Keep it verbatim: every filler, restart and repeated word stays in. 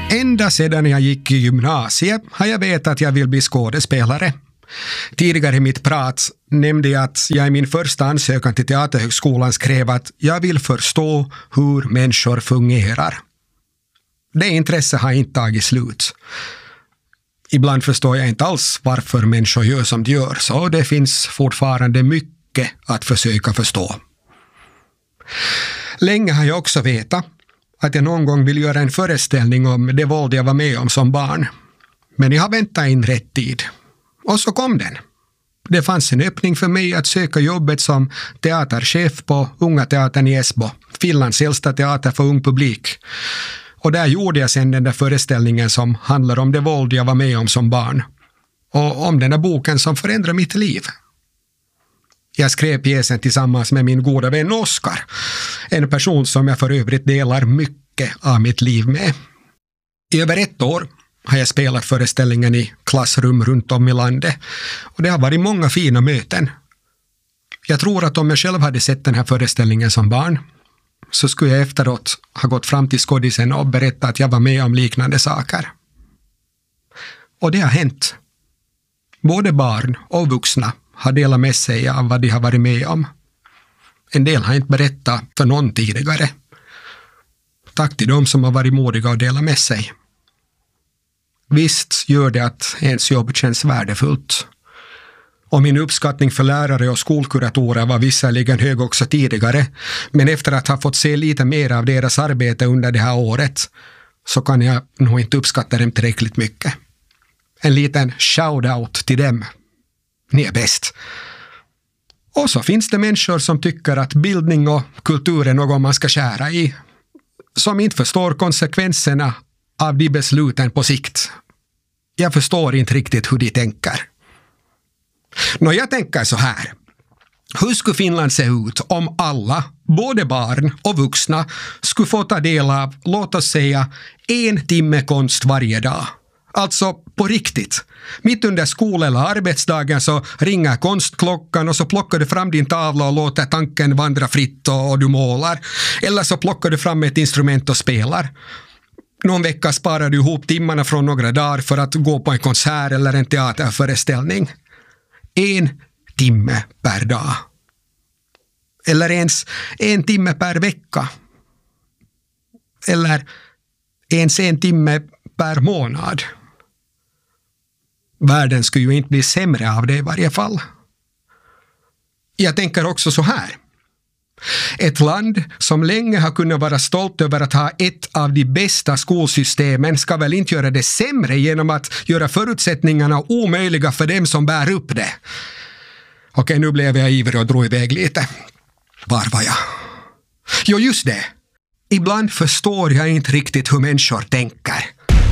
Ända sedan jag gick i gymnasiet har jag vetat att jag vill bli skådespelare. Tidigare i mitt prat nämnde jag att jag i min första ansökan till Teaterhögskolan skrev att jag vill förstå hur människor fungerar. Det intresset har inte tagit slut. Ibland förstår jag inte alls varför människor gör som de gör, så det finns fortfarande mycket att försöka förstå. Länge har jag också vetat att jag någon gång vill göra en föreställning om det våld jag var med om som barn. Men jag har väntat in rätt tid. Och så kom den. Det fanns en öppning för mig att söka jobbet som teaterchef på Unga teatern i Esbo, Finlands äldsta teater för ung publik. Och där gjorde jag sedan den där föreställningen som handlar om det våld jag var med om som barn. Och om den där boken som förändrade mitt liv. Jag skrev pjäsen tillsammans med min goda vän Oskar. En person som jag för övrigt delar mycket av mitt liv med. I över ett år har jag spelat föreställningen i klassrum runt om i landet. Och det har varit många fina möten. Jag tror att om jag själv hade sett den här föreställningen som barn så skulle jag efteråt ha gått fram till skådisen och berättat att jag var med om liknande saker. Och det har hänt. Både barn och vuxna har delat med sig av vad de har varit med om. En del har inte berättat för någon tidigare. Tack till dem som har varit modiga och delat med sig. Visst gör det att ens jobb känns värdefullt. Och min uppskattning för lärare och skolkuratorer var visserligen hög också tidigare. Men efter att ha fått se lite mer av deras arbete under det här året så kan jag nog inte uppskatta dem tillräckligt mycket. En liten shout-out till dem. Ni är bäst. Och så finns det människor som tycker att bildning och kultur är något man ska skära i. Som inte förstår konsekvenserna av de besluten på sikt. Jag förstår inte riktigt hur de tänker. Nå, jag tänker så här. Hur skulle Finland se ut om alla, både barn och vuxna, skulle få ta del av, låt oss säga, en timme konst varje dag? Alltså på riktigt. Mitt under skol- eller arbetsdagen så ringer konstklockan och så plockar du fram din tavla och låter tanken vandra fritt och, och du målar. Eller så plockar du fram ett instrument och spelar. Någon vecka sparar du ihop timmarna från några dagar för att gå på en konsert eller en teaterföreställning. En timme per dag. Eller ens en timme per vecka. Eller ens en timme per månad. Världen skulle ju inte bli sämre av det i varje fall. Jag tänker också så här. Ett land som länge har kunnat vara stolt över att ha ett av de bästa skolsystemen ska väl inte göra det sämre genom att göra förutsättningarna omöjliga för dem som bär upp det. Okej, nu blev jag ivrig och drog iväg lite. Var var jag? Jo, just det. Ibland förstår jag inte riktigt hur människor tänker.